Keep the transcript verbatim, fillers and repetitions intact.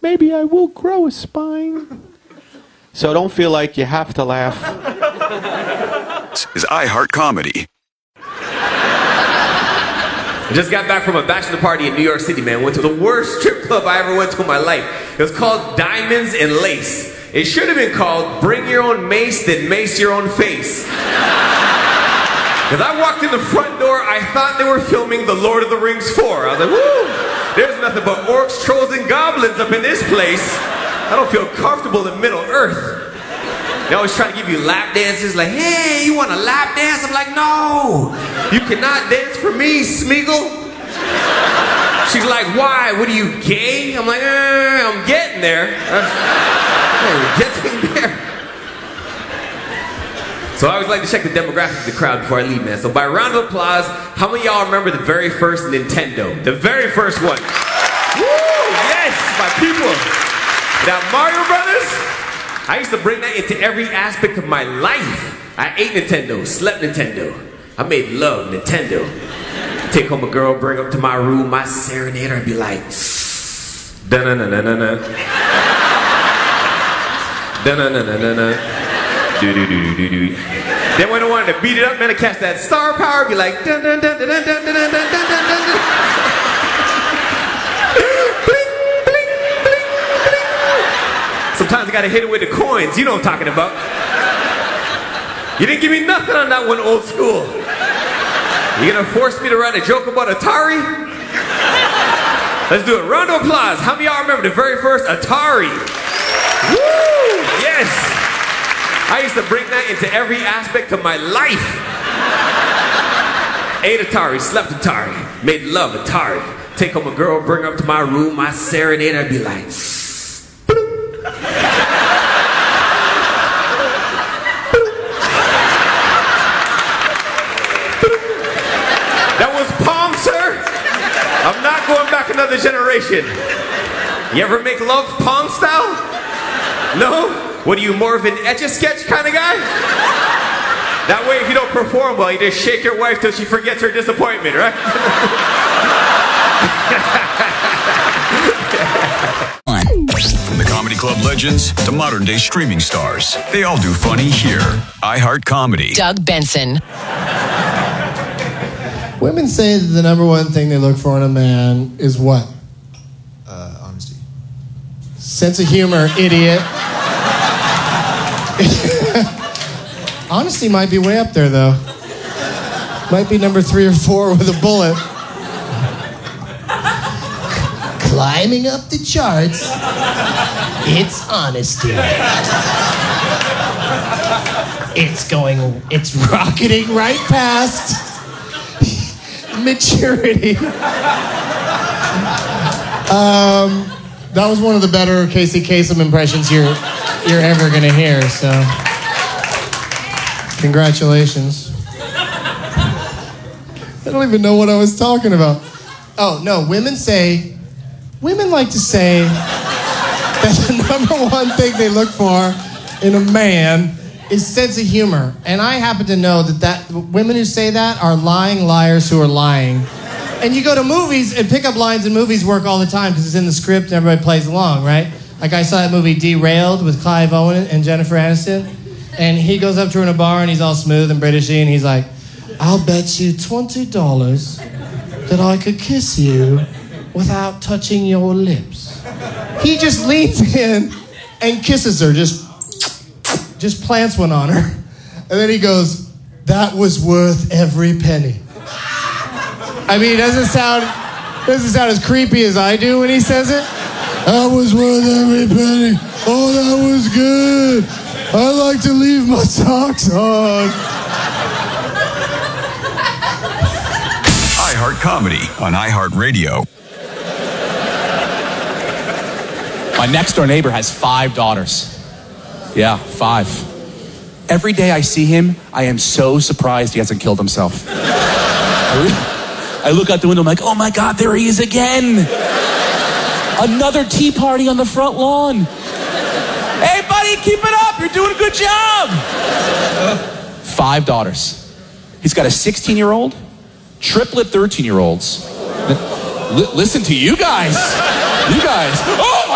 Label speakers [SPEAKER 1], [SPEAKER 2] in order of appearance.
[SPEAKER 1] maybe I will grow a spine. So don't feel like you have to laugh.
[SPEAKER 2] This is iHeart Comedy.
[SPEAKER 3] I just got back from a bachelor party in New York City, man. Went to the worst strip club I ever went to in my life. It was called Diamonds and Lace. It should have been called Bring Your Own Mace, Then Mace Your Own Face. Because I walked in the front door, I thought they were filming The Lord of the Rings four. I was like, woo! There's nothing but orcs, trolls, and goblins up in this place. I don't feel comfortable in Middle Earth. They always try to give you lap dances, like, hey, you want a lap dance? I'm like, no, you cannot dance for me, Smeagol. She's like, why? What are you, gay? I'm like, eh, I'm getting there. I'm getting there. So I always like to check the demographics of the crowd before I leave, man. So by round of applause, how many of y'all remember the very first Nintendo? The very first one. Woo, yes, my people. Now, Mario Brothers, I used to bring that into every aspect of my life. I ate Nintendo, slept Nintendo. I made love Nintendo. Take home a girl, bring her up to my room, my serenade her, and be like, da-na-na-na-na-na. Da-na-na-na-na-na. Do-do-do-do-do-do. Then when I wanted to beat it up, man, to catch that star power, be like, dun-dun-dun-dun-dun-dun-dun-dun-dun-dun. Sometimes I gotta hit it with the coins. You know what I'm talking about. You didn't give me nothing on that one, old school. You gonna force me to write a joke about Atari? Let's do it. Round of applause. How many of y'all remember the very first Atari? Woo! Yes! I used to bring that into every aspect of my life. Ate Atari, slept Atari, made love Atari. Take home a girl, bring her up to my room, my serenade, I'd be like, that was Palm, sir. I'm not going back another generation. You ever make love Palm style? No? What are you, more of an Etch-a-Sketch kind of guy? That way, if you don't perform well, you just shake your wife till she forgets her disappointment, right?
[SPEAKER 2] From the Comedy Club legends to modern-day streaming stars, they all do funny here. iHeart Comedy.
[SPEAKER 4] Doug Benson.
[SPEAKER 5] Women say that the number one thing they look for in a man is what?
[SPEAKER 6] Uh, honesty.
[SPEAKER 5] Sense of humor, idiot. Honesty might be way up there, though. Might be number three or four with a bullet. Climbing up the charts, it's honesty. It's going, it's rocketing right past maturity. Um, that was one of the better Casey Kasem impressions you're, you're ever gonna hear, so congratulations. I don't even know what I was talking about. Oh, no, women say, women like to say that the number one thing they look for in a man is sense of humor. And I happen to know that, that women who say that are lying liars who are lying. And you go to movies, and pickup lines in movies work all the time because it's in the script and everybody plays along, right? Like I saw that movie Derailed with Clive Owen and Jennifer Aniston. And he goes up to her in a bar and he's all smooth and Britishy and he's like, I'll bet you twenty dollars that I could kiss you without touching your lips. He just leans in and kisses her, just, just plants one on her. And then he goes, that was worth every penny. I mean, it doesn't sound, doesn't sound as creepy as I do when he says it. That was worth every penny. Oh, that was good. I like to leave my socks on.
[SPEAKER 2] iHeart Comedy on iHeartRadio.
[SPEAKER 7] My next door neighbor has five daughters. Yeah, five. Every day I see him, I am so surprised he hasn't killed himself. I, re- I look out the window, I'm like, oh my God, there he is again. Another tea party on the front lawn. Hey buddy, keep it up, you're doing a good job. Five daughters. He's got a sixteen-year-old, triplet thirteen-year-olds. L- listen to you guys. You guys. Oh!